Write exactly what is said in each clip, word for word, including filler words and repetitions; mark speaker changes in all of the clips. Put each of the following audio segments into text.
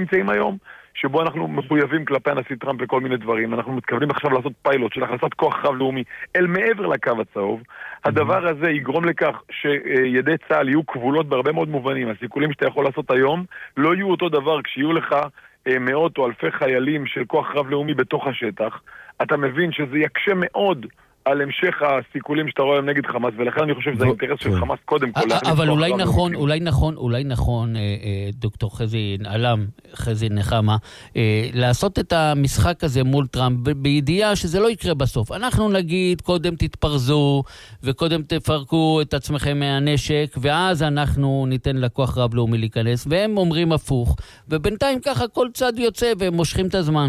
Speaker 1: נמצאים היום, שבו אנחנו מחויבים כלפי הנשיא טראמפ לכל מיני דברים. אנחנו מתכוונים עכשיו לעשות פיילוט של הכנסת כוח רב לאומי אל מעבר לקו הצהוב. הדבר הזה יגרום לכך שידי צה"ל יהיו כבולות בהרבה מאוד מובנים. הסיכולים שאתה יכול לעשות היום לא יהיו אותו דבר כשיהיו לך מאות או אלפי חיילים של כוח רב לאומי בתוך השטח. אתה מבין שזה יקשה מאוד על המשך הסיכולים שאתה רואה היום נגד חמאס, ולכן אני חושב שזה האינטרס של חמאס קודם כל.
Speaker 2: אבל אולי נכון, אולי נכון, אולי נכון, דוקטור חזי נעלם, חזי נחמה, לעשות את המשחק הזה מול טראמפ, בידיעה שזה לא יקרה בסוף. אנחנו נגיד, קודם תתפרזו, וקודם תפרקו את עצמכם מהנשק, ואז אנחנו ניתן לכוח רב לאומי להיכנס, והם אומרים הפוך, ובינתיים ככה כל צד יוצא, והם מושכים את הזמן.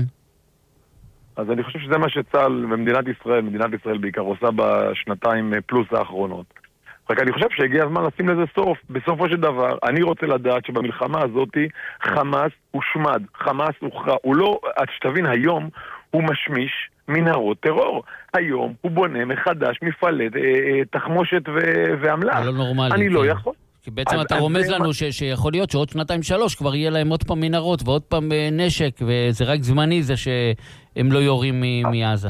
Speaker 1: אז אני חושב שזה מה שצה"ל ומדינת ישראל, מדינת ישראל בעיקר עושה בשנתיים פלוס האחרונות. רק אני חושב שהגיע הזמן לשים לזה סוף. בסופו של דבר, אני רוצה לדעת שבמלחמה הזאת חמאס הושמד, חמאס הוכרע. הוא לא, את שתבין, היום הוא משמיש מנהרות טרור. היום הוא בונה מחדש מפעלי תחמושת ועמלה.
Speaker 2: לא נורמלי.
Speaker 1: אני לא יכול.
Speaker 2: כי בעצם אתה רומז לנו ש- שיכול להיות שעוד שנתיים שלוש כבר יהיה להם עוד פעם מנהרות ועוד פעם נשק, וזה רק זמני זה שהם לא יורים מ- מעזה.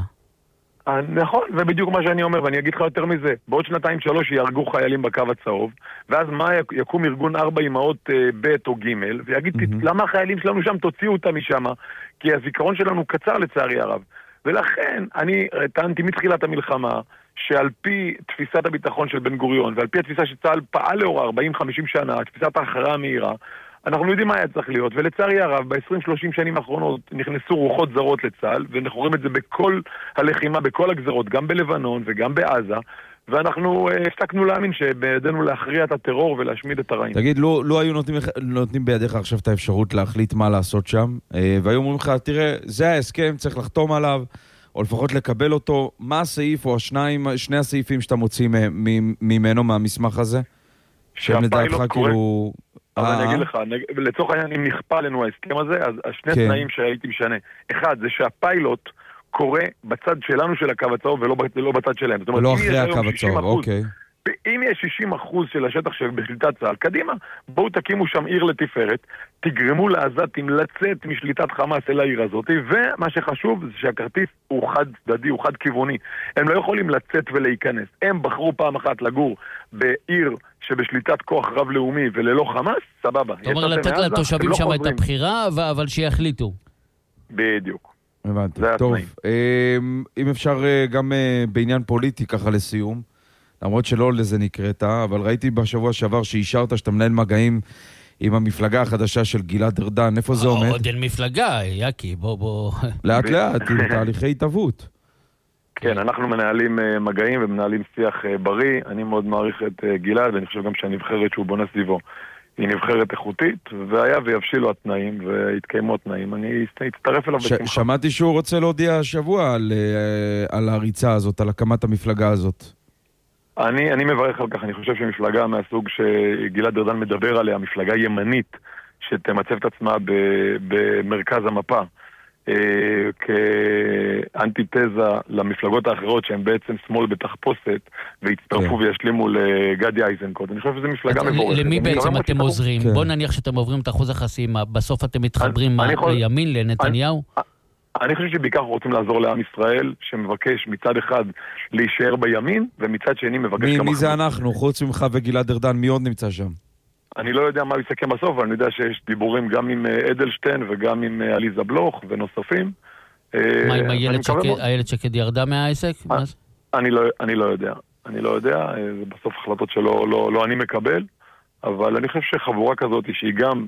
Speaker 1: נכון, זה בדיוק מה שאני אומר, ואני אגיד לך יותר מזה. בעוד שנתיים שלוש יארגו חיילים בקו הצהוב, ואז מה יקום ארגון ארבע אמהות ב' או ג' ויגיד, למה החיילים שלנו שם תוציאו אותם משם? כי הזיכרון שלנו קצר לצערי הרב. ולכן אני טענתי מתחילת המלחמה שעל פי תפיסת הביטחון של בן גוריון ועל פי התפיסה שצה"ל פעל לאור ארבעים חמישים שנה, תפיסת ההכרעה המהירה, אנחנו יודעים מה היה צריך להיות. ולצערי הרב, ב-עשרים שלושים שנים האחרונות נכנסו רוחות זרות לצה"ל, ואנחנו רואים את זה בכל הלחימה, בכל הגזרות, גם בלבנון וגם בעזה, ואנחנו הפסקנו להאמין שבידינו להכריע את הטרור ולהשמיד את הרעים.
Speaker 3: תגיד, לא, לא היו נותנים, נותנים בידיך עכשיו את האפשרות להחליט מה לעשות שם, והיו אומרים לך, תראה, זה ההסכם, צריך לחתום עליו, או לפחות לקבל אותו. מה הסעיף או השניים, שני הסעיפים שאתה מוציא ממנו, מהמסמך הזה? שהם לדעתך כאילו...
Speaker 1: אבל אני אגיד לך, לצורך העניין, אם נכפה עלינו ההסכם הזה, אז השני תנאים שהייתי משנה. אחד, זה שהפיילוט קורה בצד שלנו של הקו הצהוב ולא בצד שלהם.
Speaker 3: לא אחרי הקו הצהוב, אוקיי.
Speaker 1: אם יש שישים אחוז של השטח שבשליטת צה"ל, קדימה, בואו תקימו שם עיר לתפארת, תגרמו לעזתים לצאת משליטת חמאס אל העיר הזאת, ומה שחשוב זה שהכרטיס הוא חד צדדי, הוא חד כיווני. הם לא יכולים לצאת ולהיכנס. הם בחרו פעם אחת לגור בעיר שבשליטת כוח רב לאומי וללא חמאס, סבבה.
Speaker 2: זאת אומרת, לתת לתושבים שם את הבחירה, אבל שיחליטו.
Speaker 1: בדיוק.
Speaker 3: הבנתי, טוב. אם אפשר גם בעניין פוליטי ככה לסיום, למרות שלא לזה נקראת, אבל ראיתי בשבוע שעבר שאישרת שאתה מנהל מגעים עם המפלגה החדשה של גלעד ארדן. איפה זה עומד?
Speaker 2: עוד אין מפלגה, יקי, בוא בוא.
Speaker 3: לאט לאט, עם תהליכי התהוות.
Speaker 1: כן, אנחנו מנהלים מגעים ומנהלים שיח בריא. אני מאוד מעריך את גלעד, ואני חושב גם שהנבחרת שהוא בונה סביבו היא נבחרת איכותית, והיה ויבשילו התנאים והתקיימו התנאים. אני אצטרף אליו בשמחה.
Speaker 3: שמעתי שהוא רוצה להודיע השבוע על הריצה הזאת, על הקמת המפלגה הזאת.
Speaker 1: אני, אני מברך על כך. אני חושב שמפלגה מהסוג שגלעד ארדן מדבר עליה, מפלגה ימנית שתמצב את עצמה במרכז המפה, אה, כאנטיתזה למפלגות האחרות שהן בעצם שמאל בתחפושת, והצטרפו וישלימו לגדי איזנקוט. אני חושב שזו מפלגה מבורכת.
Speaker 2: למי בעצם אתם עוזרים? בוא נניח שאתם עוברים את אחוז החסימה, בסוף אתם מתחברים לימין, לנתניהו?
Speaker 1: אני חושב שבעיקר רוצים לעזור לעם ישראל, שמבקש מצד אחד להישאר בימין, ומצד שני מבקש...
Speaker 3: מי, מי זה אנחנו? חוץ ממך וגלעד ארדן, מי עוד נמצא שם? אני
Speaker 1: לא יודע מה הוא יסכם בסוף, אבל אני יודע שיש דיבורים גם עם אדלשטיין וגם עם עליזה בלוך ונוספים.
Speaker 2: מה עם איילת שקד ירדה מהעסק?
Speaker 1: אני לא, אני לא יודע. אני לא יודע, זה בסוף החלטות שלא לא, לא אני מקבל, אבל אני חושב שחבורה כזאת שהיא גם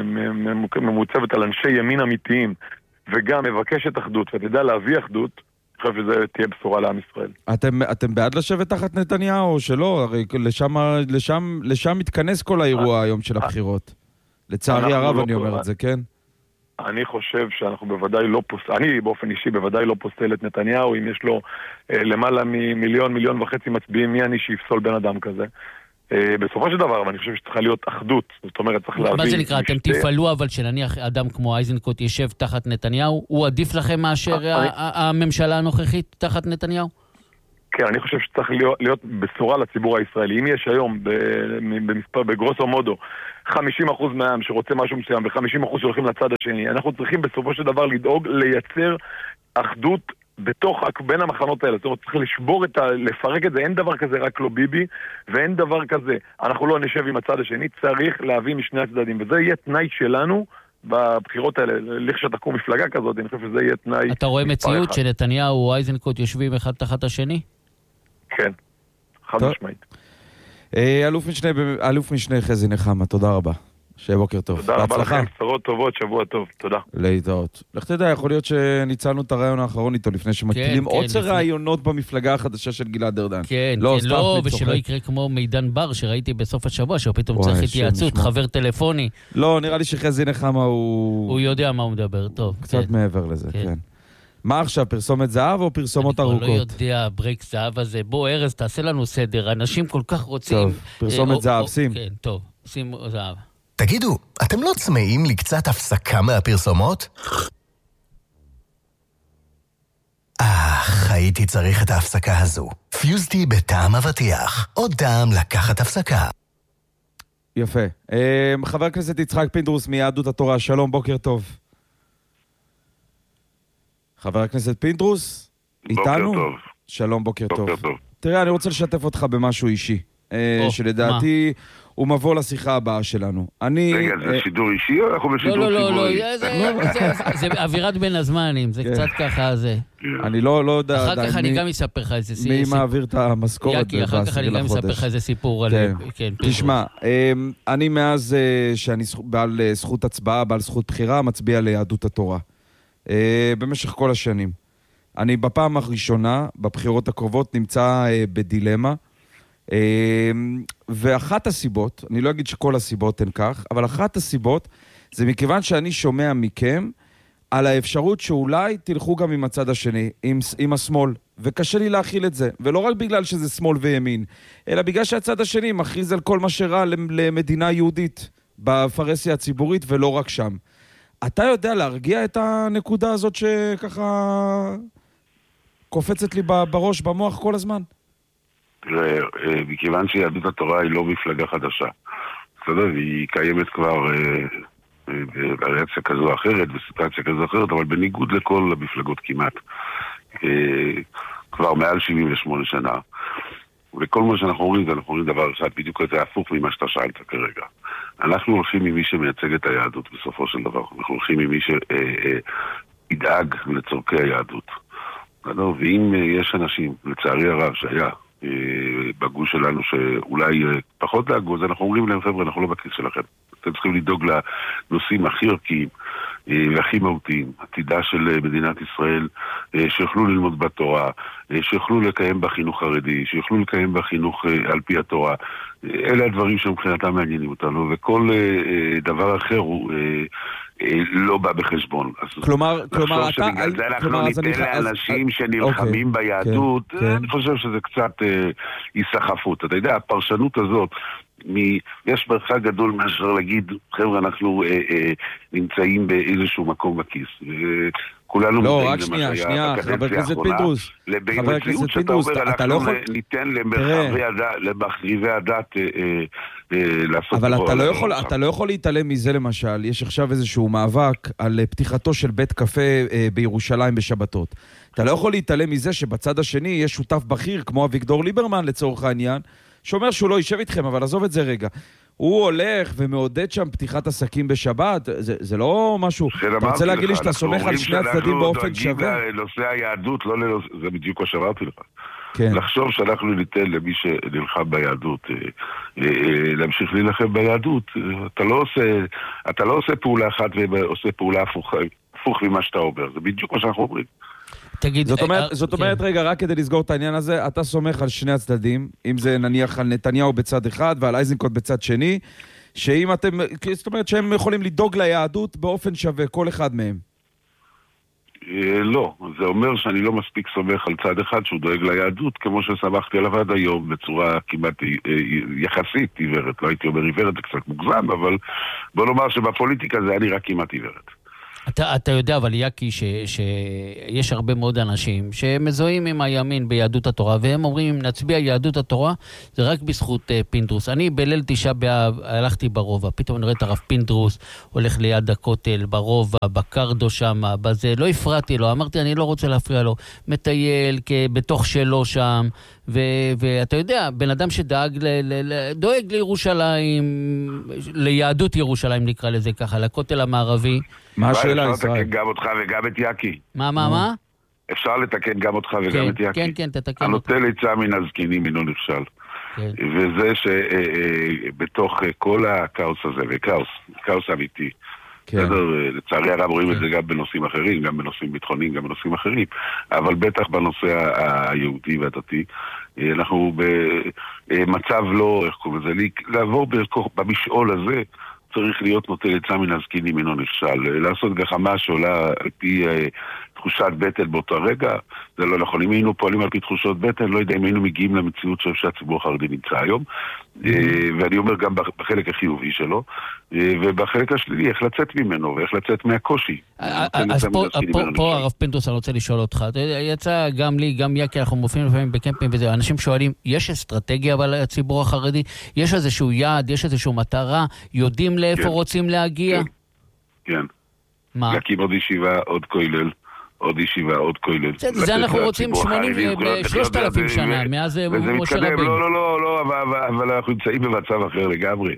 Speaker 1: ממוצבת על אנשי ימין אמיתיים, וגם מבקשת אחדות, ותדע להביא אחדות, אני חושב שזה תהיה בשורה לעם ישראל.
Speaker 3: אתם, אתם בעד לשבת תחת נתניהו או שלא? הרי לשם, לשם, לשם מתכנס כל האירוע היום של הבחירות. לצערי הרב אני אומר את זה, כן?
Speaker 1: אני חושב שאנחנו בוודאי לא פוסל, אני באופן אישי בוודאי לא פוסל את נתניהו, אם יש לו למעלה ממיליון, מיליון וחצי מצביעים, מי אני שיפסול בן אדם כזה. בסופו של דבר, אבל אני חושב שצריכה להיות אחדות. זאת אומרת, צריך להבין...
Speaker 2: מה זה נקרא? אתם תפעלו, אבל שנניח אדם כמו איזנקוט יישב תחת נתניהו, הוא עדיף לכם מאשר הממשלה הנוכחית תחת נתניהו?
Speaker 1: כן, אני חושב שצריך להיות, להיות בשורה לציבור הישראלי. אם יש היום במספר, בגרוסו מודו, חמישים אחוז מהעם שרוצה משהו מסוים ו-חמישים אחוז שהולכים לצד השני, אנחנו צריכים בסופו של דבר לדאוג לייצר אחדות בתוך, בין המחנות האלה. זאת אומרת, צריך לשבור את ה... לפרק את זה. אין דבר כזה רק לא ביבי, ואין דבר כזה אנחנו לא נשב עם הצד השני. צריך להביא משני הצדדים, וזה יהיה תנאי שלנו בבחירות האלה, לכשתקום מפלגה כזאת, אני חושב שזה יהיה תנאי...
Speaker 2: אתה רואה מציאות שנתניהו או אייזנקוט יושבים אחד תחת השני?
Speaker 1: כן, חד משמעית.
Speaker 3: אלוף משנה חזי נחמה, תודה רבה. שיהיה בוקר טוב.
Speaker 1: תודה רבה לכם, בשורות טובות, שבוע טוב, תודה.
Speaker 3: להתראות. לך תדע, יכול להיות שניצלנו את הרעיון האחרון איתו לפני שמתחילים עוצר רעיונות במפלגה החדשה של גלעד ארדן.
Speaker 2: כן, לא, ושלא יקרה כמו מידן בר שראיתי בסוף השבוע, שפתאום צריך התייעצות, חבר טלפוני.
Speaker 3: לא, נראה לי שחזי נחמה הוא...
Speaker 2: הוא יודע מה הוא מדבר, טוב.
Speaker 3: קצת מעבר לזה, כן. מה עכשיו, פרסומת זהב או פרסומות ארוכות?
Speaker 2: אני לא יודע, ברייק זהב הזה. בוא, ארז, תעשה לנו סדר. אנשים כל כך רוצים...
Speaker 3: טוב, פרסומת זהב, שים.
Speaker 2: כן, טוב, שים זהב.
Speaker 4: תגידו, אתם לא צמאים לקצת הפסקה מהפרסומות? אך, הייתי צריך את ההפסקה הזו. פיוזטי בטעם אבטיח. עוד טעם לקחת הפסקה.
Speaker 3: יפה. חבר הכנסת יצחק פינדרוס מיהדות התורה, שלום, בוקר טוב. חבר הכנסת פינדרוס, איתנו?
Speaker 5: בוקר טוב.
Speaker 3: שלום, בוקר טוב.
Speaker 5: בוקר טוב.
Speaker 3: תראה, אני רוצה לשתף אותך במשהו אישי, שלדעתי הוא מבוא לשיחה הבאה שלנו.
Speaker 5: רגע, זה שידור אישי או אנחנו בשידור ציבורי?
Speaker 2: לא, לא, לא, זה אווירת בין הזמנים, זה קצת ככה זה.
Speaker 3: אני לא יודע...
Speaker 2: אחר כך אני גם אספר לך איזה סיפור.
Speaker 3: מי מעביר את המשכורת?
Speaker 2: יקי, אחר כך אני גם אספר לך איזה סיפור.
Speaker 3: תשמע, אני מאז שאני בעל זכות הצבעה, בעל זכות בחירה, מצביע ליהדות התורה. במשך כל השנים. אני בפעם הראשונה, בבחירות הקרובות, נמצא בדילמה, ואחת הסיבות, אני לא אגיד שכל הסיבות הן כך, אבל אחת הסיבות זה מכיוון שאני שומע מכם על האפשרות שאולי תלכו גם עם הצד השני, עם, עם השמאל, וקשה לי להכיל את זה, ולא רק בגלל שזה שמאל וימין, אלא בגלל שהצד השני מכריז על כל מה שרע למדינה יהודית בפרהסיה הציבורית ולא רק שם. אתה יודע להרגיע את הנקודה הזאת שככה קופצת לי בראש, במוח כל הזמן?
Speaker 5: תראה, מכיוון שיהדות התורה היא לא מפלגה חדשה, בסדר? והיא קיימת כבר בריאציה כזו או אחרת, בסיטואציה כזו או אחרת, אבל בניגוד לכל המפלגות כמעט, כבר מעל שבעים ושמונה שנה. וכל מה שאנחנו אומרים זה, אנחנו אומרים דבר אחד, בדיוק זה הפוך ממה שאתה שאלת כרגע. אנחנו הולכים ממי שמייצג את היהדות בסופו של דבר. אנחנו הולכים ממי שידאג לצורכי היהדות. ואם יש אנשים, לצערי הרב, שהיה בגוש שלנו שאולי פחות דאגו, אז אנחנו אומרים להם, חבר'ה, אנחנו לא בכיס שלכם. אתם צריכים לדאוג לנושאים הכי ערכיים והכי מהותיים, עתידה של מדינת ישראל, שיוכלו ללמוד בתורה, שיוכלו לקיים בחינוך חרדי, שיוכלו לקיים בחינוך על פי התורה. אלה הדברים שמבחינתם מעניינים אותנו, וכל דבר אחר הוא לא בא בחשבון.
Speaker 3: כלומר, כלומר, אתה...
Speaker 5: בגלל זה אנחנו ניתן לאנשים שנלחמים ביהדות, אני חושב שזה קצת היסחפות. אתה יודע, הפרשנות הזאת, יש מרחק גדול מאשר להגיד, חבר'ה, אנחנו נמצאים באיזשהו מקום בכיס. כולנו
Speaker 3: לא, רק שנייה, שנייה, חבר הכנסת פינדרוס.
Speaker 5: חבר הכנסת פינדרוס, אתה לא יכול... ניתן למחריבי הדת לעשות...
Speaker 3: אבל אתה לא יכול להתעלם מזה למשל, יש עכשיו איזשהו מאבק על פתיחתו של בית קפה בירושלים בשבתות. אתה לא יכול להתעלם מזה שבצד השני יש שותף בכיר, כמו אביגדור ליברמן לצורך העניין, שאומר שהוא לא יישב איתכם, אבל עזוב את זה רגע. הוא הולך ומעודד שם פתיחת עסקים בשבת, זה, זה לא משהו... אתה רוצה להגיד לי שאתה סומך על שני הצדדים באופן שווה?
Speaker 5: לנושא היהדות, לא לנושא... זה בדיוק מה שאמרתי לך.
Speaker 3: כן.
Speaker 5: לחשוב שאנחנו ניתן למי שנלחם ביהדות, להמשיך להילחם ביהדות, אתה לא עושה, אתה לא עושה פעולה אחת ועושה פעולה הפוך, הפוך ממה שאתה אומר. זה בדיוק מה שאנחנו אומרים.
Speaker 2: תגיד,
Speaker 3: זאת אומרת, זאת אומרת, רגע, רק כדי לסגור את העניין הזה, אתה סומך על שני הצדדים, אם זה נניח על נתניהו בצד אחד ועל אייזנקוט בצד שני, שאם אתם, זאת אומרת שהם יכולים לדאוג ליהדות באופן שווה, כל אחד מהם.
Speaker 5: לא, זה אומר שאני לא מספיק סומך על צד אחד שהוא דואג ליהדות, כמו שסמכתי עליו עד היום בצורה כמעט יחסית עיוורת, לא הייתי אומר עיוורת, זה קצת מוגזם, אבל בוא נאמר שבפוליטיקה זה היה נראה כמעט עיוורת.
Speaker 2: אתה, אתה יודע, אבל יקי, ש, שיש הרבה מאוד אנשים שמזוהים עם הימין ביהדות התורה, והם אומרים, אם נצביע יהדות התורה, זה רק בזכות uh, פינדרוס. אני בליל תשעה באב הלכתי ברובע, פתאום אני רואה את הרב פינדרוס, הולך ליד הכותל, ברובע, בקרדו שם, בזה, לא הפרעתי לו, אמרתי, אני לא רוצה להפריע לו, מטייל בתוך שלו שם, ו, ואתה יודע, בן אדם שדאג, ל, ל, ל, דואג לירושלים, ליהדות ירושלים נקרא לזה ככה, לכותל המערבי.
Speaker 3: מה השאלה,
Speaker 5: ישראל? אפשר לתקן גם אותך וגם את יקי.
Speaker 2: מה, מה, מה?
Speaker 5: אפשר לתקן גם אותך וגם את יקי.
Speaker 2: כן, כן, תתקן.
Speaker 5: הנוטה ליצא מן הזקנים אינו נכשל. וזה שבתוך כל הכאוס הזה, וכאוס, כאוס אמיתי, לצערי הרב רואים את זה גם בנושאים אחרים, גם בנושאים ביטחוניים, גם בנושאים אחרים, אבל בטח בנושא היהודי והדתי, אנחנו במצב לא, איך קוראים לזה, לעבור במשעול הזה, צריך להיות נוטה ליצא מן הזקנים אינו נכשל. לעשות גחמה שעולה על פי אה, תחושת בטן באותו רגע, זה לא נכון. אם היינו פועלים על פי תחושות בטן, לא יודע אם היינו מגיעים למציאות שהציבור החרדי נמצא היום. אה, ואני אומר גם בחלק החיובי שלו, אה, ובחלק השלילי, איך לצאת ממנו ואיך לצאת מהקושי.
Speaker 2: אז פה, פה, פה הרב פינדרוס, אני רוצה לשאול אותך. יצא גם לי, גם יקי, אנחנו מופיעים לפעמים בקמפים וזה, אנשים שואלים, יש אסטרטגיה אבל לציבור החרדי? יש איזשהו יעד, יש איזשהו מטרה, יודעים לאיפה כן. רוצים להגיע?
Speaker 5: כן. כן.
Speaker 2: מה?
Speaker 5: להקים עוד ישיבה, עוד כולל, עוד ישיבה, עוד כולל.
Speaker 2: זה אנחנו רוצים שמונים ושלושת אלפים שנה, מאז משה רבים.
Speaker 5: לא, לא, לא, לא, אבל אנחנו נמצאים במצב אחר לגמרי.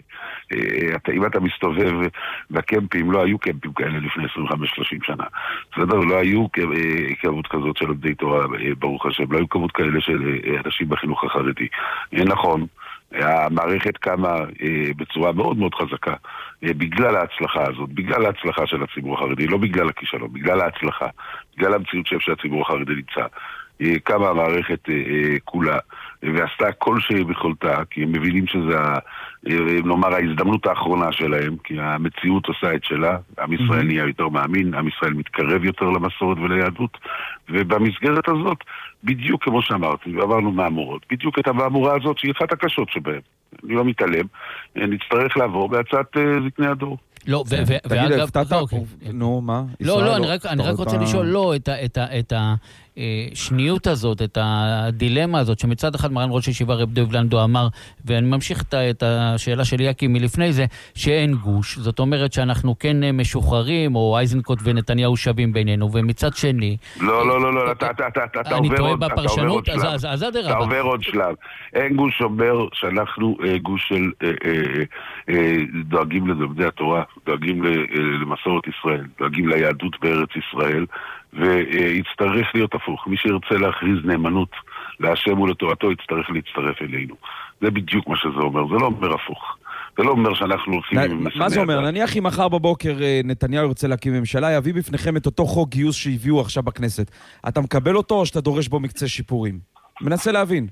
Speaker 5: אם אתה מסתובב בקמפים, לא היו קמפים כאלה לפני עשרים וחמש שלושים שנה. בסדר, לא היו כמות כזאת של עובדי תורה, ברוך השם, לא היו כמות כאלה של אנשים בחינוך החרדי. נכון. המערכת קמה אה, בצורה מאוד מאוד חזקה אה, בגלל ההצלחה הזאת, בגלל ההצלחה של הציבור החרדי, לא בגלל הכישלון, בגלל ההצלחה, בגלל המציאות שהציבור החרדי נמצא. אה, קמה המערכת אה, אה, כולה אה, ועשתה כל שביכולתה, כי הם מבינים שזה, אה, נאמר, ההזדמנות האחרונה שלהם, כי המציאות עושה את שלה, עם ישראל נהיה יותר מאמין, עם ישראל מתקרב יותר למסורת וליהדות, ובמסגרת הזאת, בדיוק כמו שאמרתי, ועברנו מהמורות, בדיוק את המהמורה הזאת שהיא אחת הקשות שבהם. אני לא מתעלם, נצטרך לעבור בהצעת זקני הדור.
Speaker 2: לא, ואגב...
Speaker 3: נו, מה?
Speaker 2: לא, לא, אני רק רוצה לשאול, לא, את השניות הזאת, את הדילמה הזאת, שמצד אחד מרן ראש ישיבה רב דב לנדו אמר, ואני ממשיך את השאלה של יקי מלפני זה, שאין גוש. זאת אומרת שאנחנו כן משוחררים, או אייזנקוט ונתניהו שווים בינינו, ומצד שני...
Speaker 5: לא, לא, לא, לא, אתה עובר עוד שלב. אין גוש אומר שאנחנו גוש של דואגים ללומדי התורה, דואגים למסורת ישראל, דואגים ליהדות בארץ ישראל, ויצטרך להיות הפוך. מי שירצה להכריז נאמנות להשם ולתורתו, יצטרך להצטרף אלינו. זה בדיוק מה שזה אומר, זה לא אומר הפוך. זה לא אומר שאנחנו הולכים...
Speaker 3: מה זה אומר? נניח אם מחר בבוקר נתניהו ירצה להקים ממשלה, יביא בפניכם את אותו חוק גיוס שהביאו עכשיו בכנסת. אתה מקבל אותו או שאתה דורש בו מקצה שיפורים? מנסה להבין.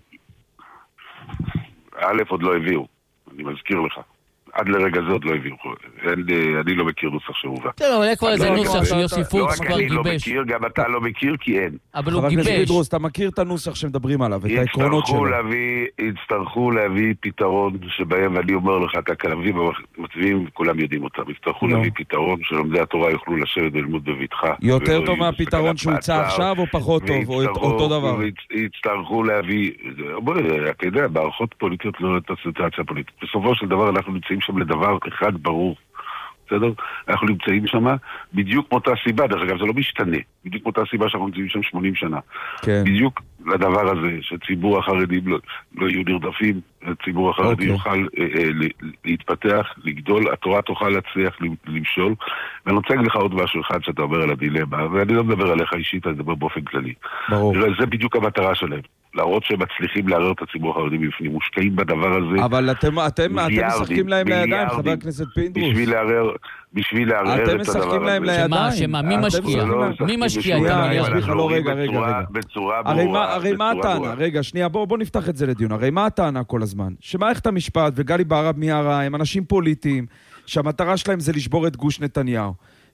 Speaker 5: א', עוד לא הביאו. אני מזכיר לך. עד לרגע זה עוד לא הביאו. אני לא מכיר נוסח שהובא.
Speaker 2: לא, אבל כבר איזה נוסח שיוסי פוקס כבר גיבש.
Speaker 5: לא רק אני לא מכיר, גם אתה לא מכיר, כי אין.
Speaker 2: אבל הוא גיבש. חבר הכנסת פינדרוס,
Speaker 3: אתה מכיר את הנוסח שמדברים עליו, את העקרונות שלו.
Speaker 5: יצטרכו להביא פתרון שבהם, ואני אומר לך, את הכלבים המצביעים, כולם יודעים אותם. יצטרכו להביא פתרון שלומדי התורה יוכלו לשבת וללמוד בביתך.
Speaker 3: יותר טוב מהפתרון שהוצע עכשיו או פחות טוב, או אותו דבר?
Speaker 5: יצטרכו להביא, אתה יודע, מערכות פוליטיות לא את הסיטואציה הפוליטית. בסופו של דבר אנחנו נמצאים שם לדבר אחד ברור. בסדר? אנחנו נמצאים שם בדיוק מאותה סיבה, דרך אגב זה לא משתנה, בדיוק מאותה סיבה שאנחנו נמצאים שם שמונים שנה.
Speaker 3: כן.
Speaker 5: בדיוק לדבר הזה, שציבור החרדים לא, לא יהיו נרדפים, הציבור החרדי okay. יוכל אה, אה, להתפתח, לגדול, התורה תוכל להצליח למשול, ואני רוצה להגיד לך עוד משהו אחד שאתה אומר על הדילמה, ואני לא מדבר עליך אישית, אני מדבר באופן כללי.
Speaker 3: ברור.
Speaker 5: זה בדיוק המטרה שלהם. להראות שהם מצליחים לערער את הציבור החרדי בפנים, מושקעים בדבר הזה.
Speaker 3: אבל אתם, אתם, אתם משחקים להם לידיים, חבר הכנסת פינדרוס.
Speaker 5: בשביל לערער, בשביל לערער את הדבר הזה.
Speaker 3: אתם משחקים להם לידיים.
Speaker 2: שמה, מי משקיע? מי משקיע?
Speaker 3: אני אסביר לך, לא, רגע, רגע, רגע.
Speaker 5: בצורה ברורה.
Speaker 3: הרי מה הטענה? רגע, שנייה, בוא נפתח את זה לדיון. הרי מה הטענה כל הזמן? שמערכת המשפט וגלי בהרב מיארה הם אנשים פוליטיים, שהמטרה שלהם זה לשבור את גוש נתניהו.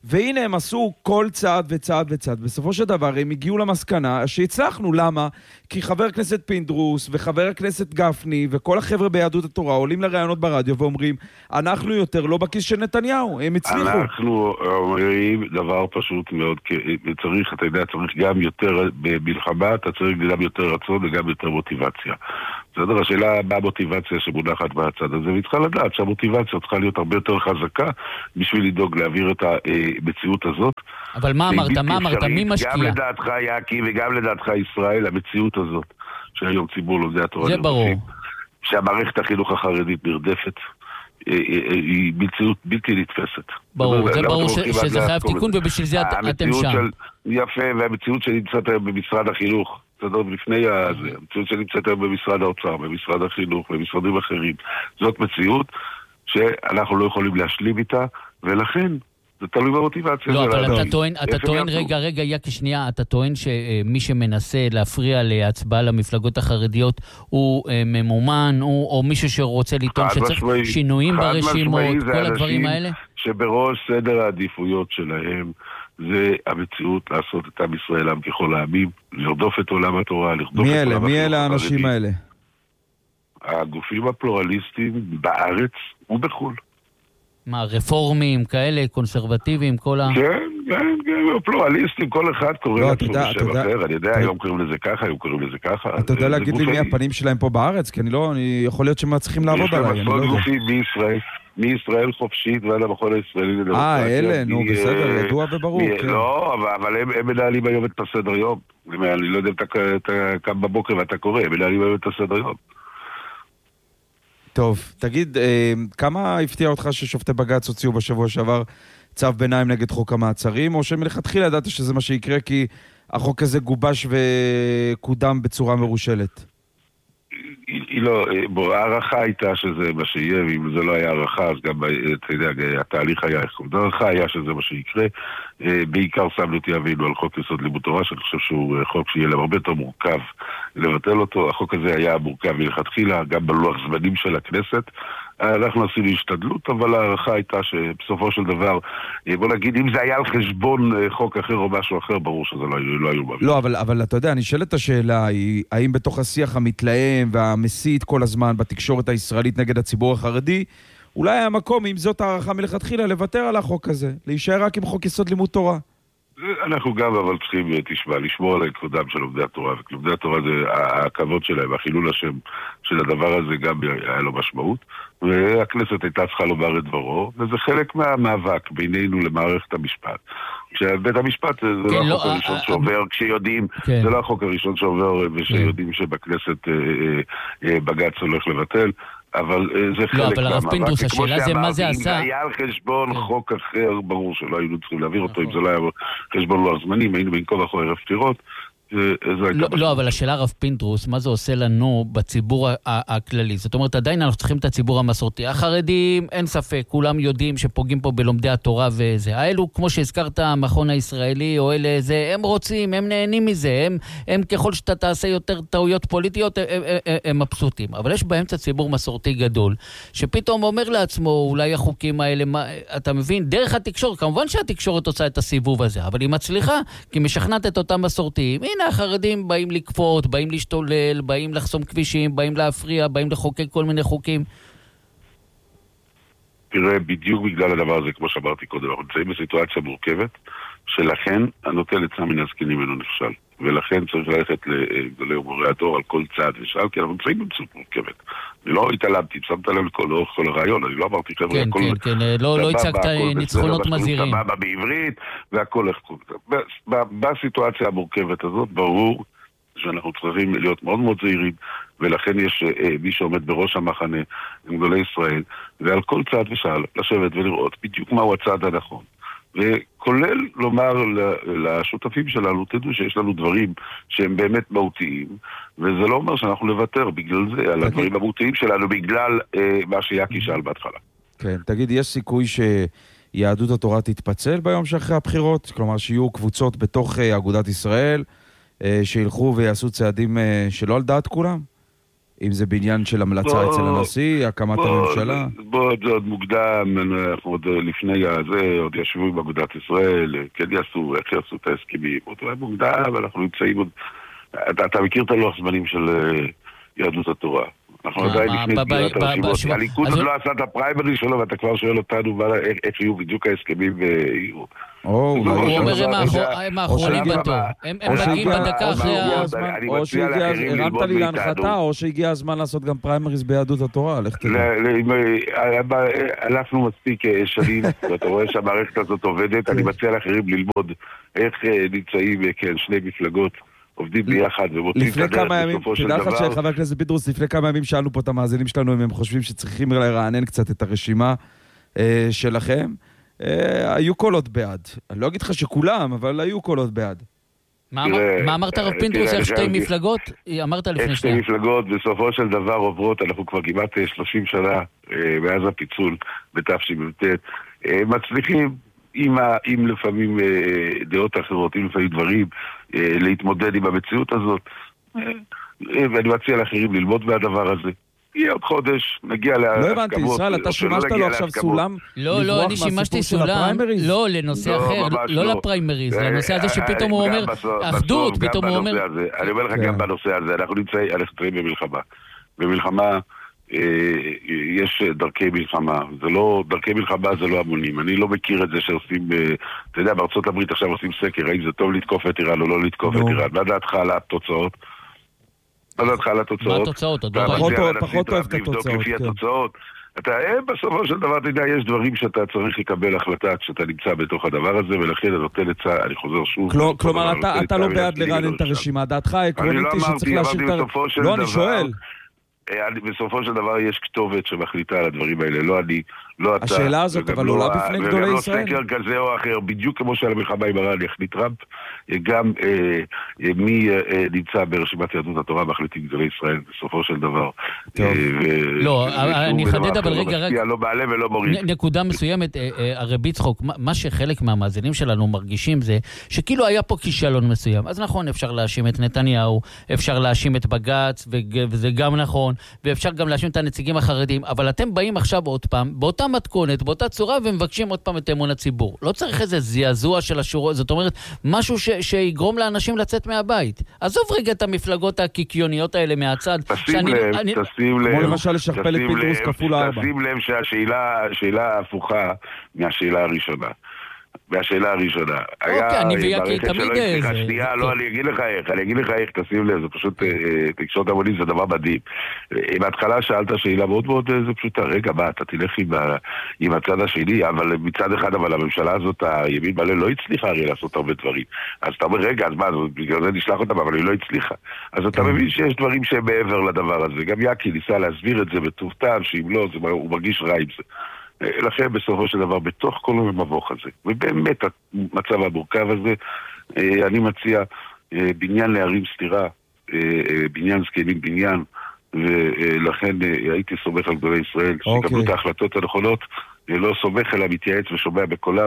Speaker 3: והנה הם עשו כל צעד וצעד וצעד. בסופו של דבר הם הגיעו למסקנה שהצלחנו. למה? כי חבר הכנסת פינדרוס וחבר הכנסת גפני וכל החבר'ה ביהדות התורה עולים לראיונות ברדיו ואומרים, אנחנו יותר לא בכיס של נתניהו, הם הצליחו.
Speaker 5: אנחנו אומרים דבר פשוט מאוד, צריך, אתה יודע, צריך גם יותר במלחמה, אתה צריך גם יותר רצון וגם יותר מוטיבציה. בסדר, השאלה מה המוטיבציה שמונחת בצד הזה, והיא צריכה לדעת שהמוטיבציה צריכה להיות הרבה יותר חזקה בשביל לדאוג להעביר את המציאות הזאת.
Speaker 2: אבל מה אמרת, מה אמרת, מי משקיע?
Speaker 5: גם לדעתך יעקי וגם לדעתך ישראל, המציאות הזאת, שהיום ציבור לומדי התורה
Speaker 2: זה ברור.
Speaker 5: שהמערכת החינוך החרדית נרדפת, היא מציאות בלתי נתפסת.
Speaker 2: ברור, זה ברור שזה חייב תיקון ובשביל זה אתם שם.
Speaker 5: יפה, והמציאות שנמצאת היום במשרד החינוך, זאת לפני המציאות שנמצאת היום במשרד האוצר, במשרד החינוך, במשרדים אחרים, זאת מציאות שאנחנו לא יכולים להשלים איתה, ולכן זה תלוי במוטיבציה.
Speaker 2: לא, אבל אתה טוען, אתה טוען, רגע, רגע, יקי שנייה, אתה טוען שמי שמנסה להפריע להצבעה למפלגות החרדיות הוא ממומן, או מישהו שרוצה לטעון שצריך שינויים ברשימות, כל הדברים האלה?
Speaker 5: שבראש סדר העדיפויות שלהם זה המציאות לעשות את עם ישראל עם ככל העמים, לרדוף את עולם התורה, לרדוף את עולם החינוך.
Speaker 3: מי אלה האנשים האלה?
Speaker 5: הגופים הפלורליסטיים בארץ ובחול.
Speaker 2: מה, רפורמים כאלה, קונסרבטיביים, כל ה...
Speaker 5: כן, כן, כן, פלורליסטים, כל אחד קורא לעצמו בשם אחר, אני יודע, היום קוראים לזה ככה, היום קוראים לזה ככה.
Speaker 3: אתה יודע להגיד לי מי הפנים שלהם פה בארץ? כי אני לא, אני יכול להיות שהם צריכים לעבוד עליי.
Speaker 5: יש להם גופים מישראל, מישראל חופשית ועד המכון הישראלי לדמוקרטיה.
Speaker 3: אה, אלה, נו, בסדר, ידוע וברור.
Speaker 5: לא, אבל הם מנהלים היום את הסדר יום. אני לא יודע אם אתה קם בבוקר ואתה קורא, הם מנהלים היום את הסדר יום.
Speaker 3: טוב, תגיד, כמה הפתיע אותך ששופטי בג"ץ הוציאו בשבוע שעבר צו ביניים נגד חוק המעצרים, או שמלכתחילה ידעת שזה מה שיקרה כי החוק הזה גובש וקודם בצורה מרושלת?
Speaker 5: היא לא, בוא, הערכה הייתה שזה מה שיהיה, ואם זה לא היה הערכה, אז גם, אתה יודע, התהליך היה איך קודם. הערכה היה שזה מה שיקרה. בעיקר שמנו אותי אבינו על חוק יסוד לימוד תורה, שאני חושב שהוא חוק שיהיה להם הרבה יותר מורכב לבטל אותו. החוק הזה היה מורכב מלכתחילה, גם בלוח זמנים של הכנסת. אנחנו עשינו השתדלות, אבל הערכה הייתה שבסופו של דבר, בוא נגיד, אם זה היה על חשבון חוק אחר או משהו אחר, ברור שזה לא, לא היו בבית.
Speaker 3: לא, אבל, אבל אתה יודע, אני שואל את השאלה, היא, האם בתוך השיח המתלהם והמסית כל הזמן בתקשורת הישראלית נגד הציבור החרדי, אולי היה מקום, אם זאת הערכה מלכתחילה, לוותר על החוק הזה, להישאר רק עם חוק יסוד לימוד תורה?
Speaker 5: אנחנו גם אבל צריכים, תשמע, לשמור על כבודם של לומדי התורה, ולומדי התורה זה הכבוד שלהם, החילול השם של הדבר הזה גם היה לו משמעות, והכנסת הייתה צריכה לומר את דברו, וזה חלק מהמאבק בינינו למערכת המשפט. כשבית המשפט זה לא החוק הראשון שעובר, כשיודעים, זה לא החוק הראשון שעובר, ושיודעים שבכנסת בג"ץ הולך לבטל, אבל זה חלק מהמאבק.
Speaker 2: לא, אבל הרב פינדרוס, השאלה זה מה זה עשה.
Speaker 5: אם זה היה על חשבון חוק אחר, ברור שלא היינו צריכים להעביר אותו, אם זה לא היה חשבון לוח זמנים, היינו בין כה וכה ערב בחירות.
Speaker 2: לא, אבל השאלה הרב פינדרוס, מה זה עושה לנו בציבור הכללי? זאת אומרת, עדיין אנחנו צריכים את הציבור המסורתי. החרדים, אין ספק, כולם יודעים שפוגעים פה בלומדי התורה וזה. האלו, כמו שהזכרת, המכון הישראלי או אלה, זה, הם רוצים, הם נהנים מזה, הם, הם ככל שאתה תעשה יותר טעויות פוליטיות, הם, הם, הם מבסוטים. אבל יש באמצע ציבור מסורתי גדול, שפתאום אומר לעצמו, אולי החוקים האלה, מה, אתה מבין, דרך התקשורת, כמובן שהתקשורת עושה את הסיבוב הזה, אבל היא מצליחה, כי משכנעת את אותם מסורתיים. הנה, החרדים באים לקפות, באים להשתולל, באים לחסום כבישים, באים להפריע, באים לחוקק כל מיני חוקים.
Speaker 5: תראה, בדיוק בגלל הדבר הזה, כמו שאמרתי קודם, אנחנו נמצאים בסיטואציה מורכבת, שלכן הנוטל עצה מן הזקנים אינו נכשל. ולכן צריך ללכת לגדולי ומורי הדור על כל צעד ושאל, כי אנחנו נמצאים במציאות מורכבת. אני לא התעלמתי, שמת לב לאורך כל הרעיון, אני לא אמרתי חבר'ה,
Speaker 2: כן, כן, כן, לא הצגת ניצחונות מזהירים.
Speaker 5: סבבה בעברית, והכל איך קורה. בסיטואציה המורכבת הזאת, ברור שאנחנו צריכים להיות מאוד מאוד זהירים, ולכן יש מי שעומד בראש המחנה, גדולי ישראל, ועל כל צעד ושאל, לשבת ולראות בדיוק מהו הצעד הנכון. וכולל לומר לשותפים שלנו, תדעו שיש לנו דברים שהם באמת מהותיים, וזה לא אומר שאנחנו לוותר בגלל זה, על הדברים המהותיים שלנו, בגלל אה, מה שיקי שאל בהתחלה.
Speaker 3: כן, תגיד, יש סיכוי שיהדות התורה תתפצל ביום שאחרי הבחירות? כלומר, שיהיו קבוצות בתוך אגודת ישראל, אה, שילכו ויעשו צעדים אה, שלא על דעת כולם? אם זה בעניין של המלצה אצל הנשיא, הקמת הממשלה?
Speaker 5: בוא, זה עוד מוקדם, אנחנו עוד לפני הזה, עוד ישבו עם אגודת ישראל, כן יעשו, איך יעשו את ההסכמים, עוד לא מוקדם, אבל אנחנו נמצאים עוד... אתה מכיר את הלוח זמנים של יהדות התורה? אנחנו עדיין לפני סגירת הרשימות. הליכוד עוד לא עשה את הפריימריז שלו, ואתה כבר שואל אותנו איך יהיו בדיוק ההסכמים ויהיו.
Speaker 2: הוא אומר הם האחרונים בתור. הם מגיעים בדקה אחרי...
Speaker 3: או שהרמת לי להנחתה, או שהגיע הזמן לעשות גם פריימריז ביהדות התורה.
Speaker 5: הלכנו מספיק שנים, ואתה רואה שהמערכת הזאת עובדת, אני מציע לאחרים ללמוד איך נמצאים שני מפלגות עובדים ביחד ומוצאים את הדרך בסופו של דבר.
Speaker 3: תדע לך שחבר הכנסת פינדרוס, לפני כמה ימים שאלנו פה את המאזינים שלנו, אם הם חושבים שצריכים לרענן קצת את הרשימה שלכם. היו קולות בעד. אני לא אגיד לך שכולם, אבל היו קולות בעד.
Speaker 2: מה אמרת הרב פינדרוס? איך שתי מפלגות? אמרת לפני
Speaker 5: איך שתי מפלגות בסופו של דבר עוברות, אנחנו כבר כמעט שלושים שנה מאז הפיצול בתש"ט, מצליחים עם לפעמים דעות אחרות, עם לפעמים דברים, להתמודד עם המציאות הזאת. ואני מציע לאחרים ללמוד מהדבר הזה. יהיה עוד חודש, נגיע להסכמות.
Speaker 3: לא הבנתי, ישראל, אתה שימשת לו עכשיו סולם?
Speaker 2: לא, לא, אני שימשתי סולם, לא, לנושא אחר, לא לפריימריז, לנושא הזה שפתאום הוא אומר, אחדות, פתאום הוא אומר...
Speaker 5: אני אומר לך גם בנושא הזה, אנחנו נמצאים במלחמה. במלחמה יש דרכי מלחמה, זה לא, דרכי מלחמה זה לא המונים. אני לא מכיר את זה שעושים, אתה יודע, בארצות הברית עכשיו עושים סקר, האם זה טוב לתקוף את איראן או לא לתקוף את איראן. מה דעתך על התוצאות? מה דעתך על התוצאות?
Speaker 2: מה התוצאות?
Speaker 3: פחות אוהב את התוצאות.
Speaker 5: לפי התוצאות. אתה, בסופו של דבר, אתה יודע, יש דברים שאתה צריך לקבל החלטה כשאתה נמצא בתוך הדבר הזה, ולכן אני נותן את זה, אני חוזר שוב.
Speaker 3: כלומר, אתה לא בעד לרענן את הרשימה, דעתך העקרונית היא שצריך להשאיר את הרשימה. לא, אני שואל.
Speaker 5: בסופו של דבר יש כתובת שמחליטה על הדברים האלה, לא אני, לא אתה.
Speaker 3: השאלה הזאת, אבל עולה בפני גדולי ישראל.
Speaker 5: וגם לא סקר כזה או אחר, בדיוק כמו שעל המלחמה עם איראן יחליט טראמפ, גם מי נמצא ברשימת יהדות התורה מחליטים גדולי ישראל בסופו של דבר.
Speaker 2: לא, אני אחדד אבל רגע, רגע.
Speaker 5: לא מעלה ולא מוריד.
Speaker 2: נקודה מסוימת, הרב יצחק, מה שחלק מהמאזינים שלנו מרגישים זה, שכאילו היה פה כישלון מסוים. אז נכון, אפשר להאשים את נתניהו, אפשר להאשים את בג"ץ, וזה גם נכון. ואפשר גם להאשים את הנציגים החרדים, אבל אתם באים עכשיו עוד פעם, באותה מתכונת, באותה צורה, ומבקשים עוד פעם את אמון הציבור. לא צריך איזה זעזוע של השורות, זאת אומרת, משהו ש- שיגרום לאנשים לצאת מהבית. עזוב רגע את המפלגות הקיקיוניות האלה מהצד.
Speaker 5: תשים לב, אני... תשים לב.
Speaker 3: כמו למשל לשכפל את פינדרוס כפול ארבע.
Speaker 5: תשים לב שהשאלה, השאלה הפוכה מהשאלה הראשונה. והשאלה הראשונה.
Speaker 2: אוקיי, אני ויקי תמיד איזה...
Speaker 5: שנייה, לא, אני אגיד לך איך, אני אגיד לך איך, תשים לב, זה פשוט, תקשורת המונים זה דבר מדהים. בהתחלה שאלת שאלה מאוד מאוד, זה פשוט, רגע, מה, אתה תלך עם הצד השני, אבל מצד אחד, אבל הממשלה הזאת, הימין מלא, לא הצליחה הרי לעשות הרבה דברים. אז אתה אומר, רגע, אז מה, בגלל זה נשלח אותם, אבל היא לא הצליחה. אז אתה מבין שיש דברים שהם מעבר לדבר הזה. גם יקי ניסה להסביר את זה בטוב טעם, שאם לא, הוא מרגיש רע עם זה. לכן בסופו של דבר בתוך כל המבוך הזה, ובאמת המצב המורכב הזה, אני מציע בניין להרים סתירה, בניין זקנים בניין, ולכן הייתי סומך על גדולי ישראל שקבלו את ההחלטות הנכונות, לא סומך אלא מתייעץ ושומע בקולם,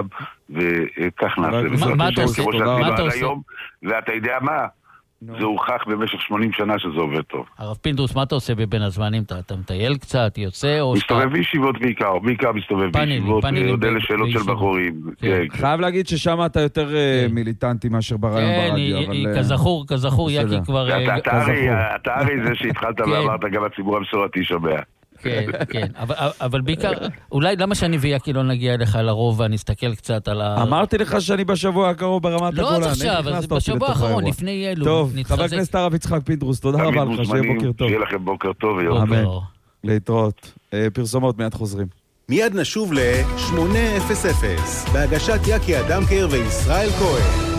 Speaker 5: וכך נעשה.
Speaker 2: מה אתה עושה? מה אתה עושה?
Speaker 5: ואתה יודע מה? זה הוכח במשך שמונים שנה שזה עובד טוב.
Speaker 2: הרב פינדרוס, מה אתה עושה בבין הזמנים? אתה מטייל קצת, יוצא או...
Speaker 5: מסתובב בישיבות בעיקר, בעיקר מסתובב בישיבות, עודה לשאלות של בחורים.
Speaker 3: חייב להגיד ששם אתה יותר מיליטנטי מאשר ברעיון ברדיו.
Speaker 2: כזכור, כזכור, יקי כבר...
Speaker 5: אתה הרי זה שהתחלת ואמרת גם הציבור המסורתי שומע.
Speaker 2: כן, כן, אבל בעיקר, אולי למה שאני ויקי לא נגיע אליך לרוב ואני אסתכל קצת על ה...
Speaker 3: אמרתי לך שאני בשבוע הקרוב ברמת הגולן.
Speaker 2: לא עד עכשיו, אז בשבוע האחרון, לפני אלו.
Speaker 3: טוב, חבר הכנסת הרב יצחק פינדרוס, תודה רבה לך, שיהיה בוקר טוב.
Speaker 5: שיהיה לכם בוקר טוב ויום.
Speaker 3: אמן. להתראות. פרסומות מיד חוזרים.
Speaker 6: מיד נשוב ל-שמונה אפס אפס, בהגשת יקי אדמקר וישראל כהן.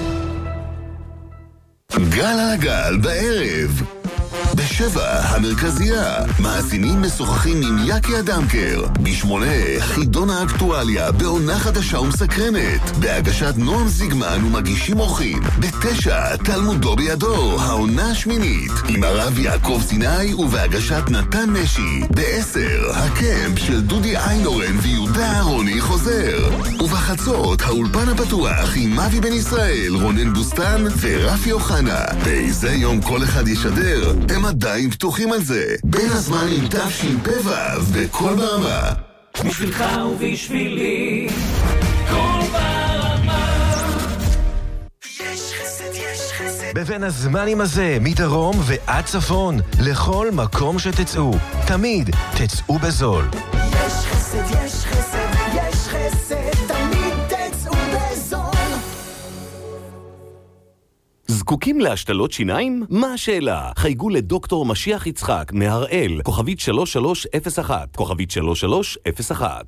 Speaker 4: גל על הגל בערב. בשבע המרכזייה, מאזינים משוחחים עם יקי אדמקר. בשמונה, חידון האקטואליה בעונה חדשה ומסקרנת, בהגשת נועם זיגמן ומגישים אורחים. בתשע, תלמודו בידו, העונה השמינית, עם הרב יעקב סיני ובהגשת נתן משי. בעשר, הקמפ של דודי איינורן ויהודה אהרוני חוזר. ובחצות, האולפן הפתוח עם אבי בן ישראל, רונן בוסטן ורפי אוחנה. באיזה יום כל אחד ישדר? הם עדיין פתוחים על זה. בין הזמנים תשפ"ו בכל ברמה.
Speaker 7: בשבילך ובשבילי כל ברמה. יש חסד, יש חסד.
Speaker 8: בבין הזמנים הזה, מדרום ועד צפון, לכל מקום שתצאו, תמיד תצאו בזול.
Speaker 7: יש חסד, יש חסד, יש חסד, תמיד תצאו בזול.
Speaker 9: זקוקים להשתלות שיניים? מה השאלה? חייגו לדוקטור משיח יצחק מהראל, כוכבית שלוש שלוש אפס אחת, כוכבית שלוש שלוש אפס אחת.